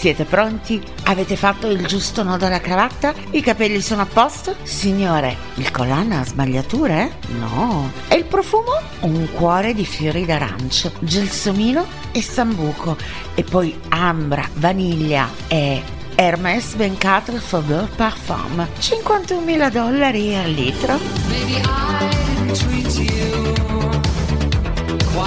Siete pronti? Avete fatto il giusto nodo alla cravatta? I capelli sono a posto? Signore, il collana ha smagliature? No. E il profumo? Un cuore di fiori d'arancio, gelsomino e sambuco. E poi ambra, vaniglia e Hermès 24 Faubourg Parfum. $51.000 al litro. Maybe I treat you